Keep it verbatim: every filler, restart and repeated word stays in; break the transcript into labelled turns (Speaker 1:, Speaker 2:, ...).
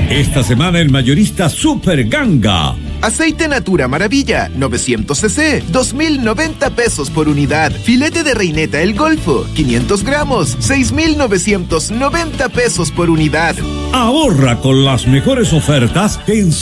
Speaker 1: Esta semana el mayorista Super Ganga.
Speaker 2: Aceite Natura Maravilla, novecientos centilitros, dos mil noventa pesos por unidad. Filete de reineta El Golfo, quinientos gramos, seis mil novecientos noventa pesos por unidad.
Speaker 1: Ahorra con las mejores ofertas en